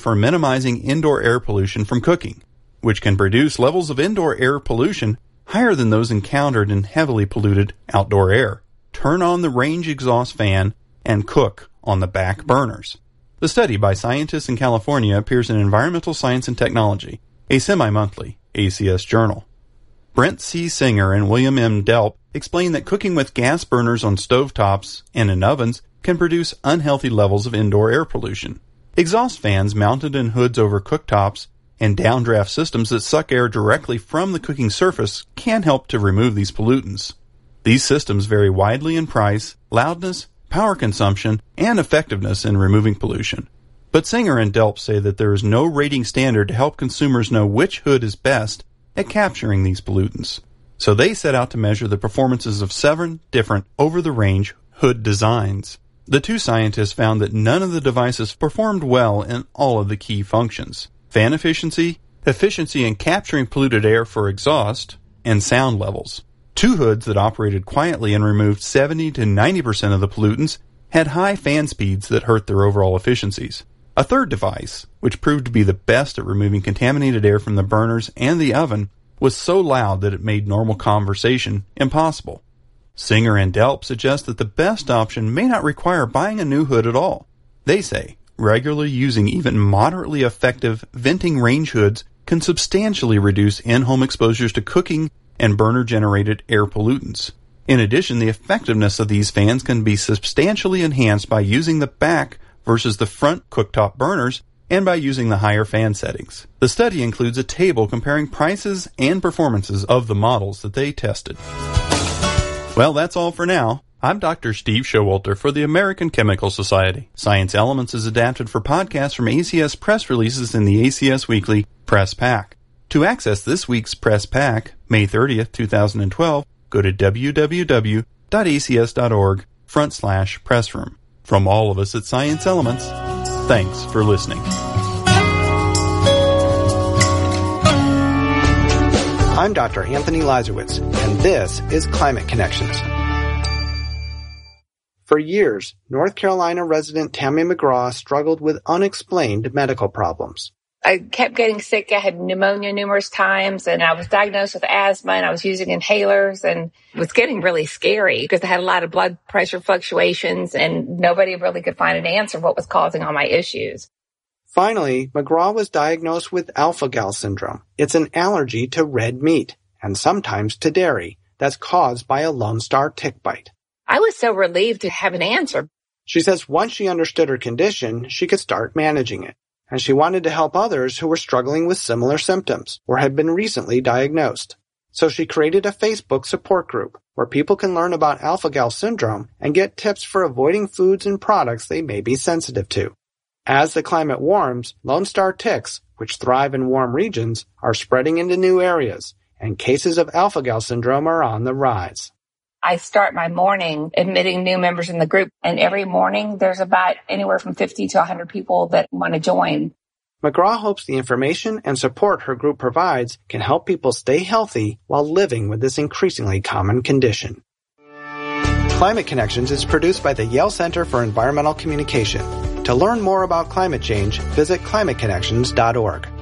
for minimizing indoor air pollution from cooking, which can produce levels of indoor air pollution higher than those encountered in heavily polluted outdoor air. Turn on the range exhaust fan and cook on the back burners. The study by scientists in California appears in Environmental Science and Technology, a semi-monthly ACS journal. Brent C. Singer and William M. Delp explain that cooking with gas burners on stovetops and in ovens can produce unhealthy levels of indoor air pollution. Exhaust fans mounted in hoods over cooktops and downdraft systems that suck air directly from the cooking surface can help to remove these pollutants. These systems vary widely in price, loudness, power consumption, and effectiveness in removing pollution. But Singer and Delp say that there is no rating standard to help consumers know which hood is best at capturing these pollutants. So they set out to measure the performances of 7 different over-the-range hood designs. The two scientists found that none of the devices performed well in all of the key functions: fan efficiency, efficiency in capturing polluted air for exhaust, and sound levels. 2 hoods that operated quietly and removed 70 to 90% of the pollutants had high fan speeds that hurt their overall efficiencies. A third device, which proved to be the best at removing contaminated air from the burners and the oven, was so loud that it made normal conversation impossible. Singer and Delp suggest that the best option may not require buying a new hood at all. They say regularly using even moderately effective venting range hoods can substantially reduce in-home exposures to cooking and burner-generated air pollutants. In addition, the effectiveness of these fans can be substantially enhanced by using the back versus the front cooktop burners and by using the higher fan settings. The study includes a table comparing prices and performances of the models that they tested. Well, that's all for now. I'm Dr. Steve Showalter for the American Chemical Society. Science Elements is adapted for podcasts from ACS press releases in the ACS Weekly Press Pack. To access this week's Press Pack, May 30th, 2012, go to www.acs.org/pressroom. From all of us at Science Elements, thanks for listening. I'm Dr. Anthony Lazarowitz, and this is Climate Connections. For years, North Carolina resident Tammy McGraw struggled with unexplained medical problems. I kept getting sick. I had pneumonia numerous times, and I was diagnosed with asthma, and I was using inhalers, and it was getting really scary because I had a lot of blood pressure fluctuations, and nobody really could find an answer what was causing all my issues. Finally, McGraw was diagnosed with alpha-gal syndrome. It's an allergy to red meat, and sometimes to dairy, that's caused by a Lone Star tick bite. I was so relieved to have an answer. She says once she understood her condition, she could start managing it. And she wanted to help others who were struggling with similar symptoms or had been recently diagnosed. So she created a Facebook support group where people can learn about alpha-gal syndrome and get tips for avoiding foods and products they may be sensitive to. As the climate warms, Lone Star ticks, which thrive in warm regions, are spreading into new areas, and cases of alpha-gal syndrome are on the rise. I start my morning admitting new members in the group, and every morning there's about anywhere from 50 to 100 people that want to join. McGraw hopes the information and support her group provides can help people stay healthy while living with this increasingly common condition. Climate Connections is produced by the Yale Center for Environmental Communication. To learn more about climate change, visit climateconnections.org.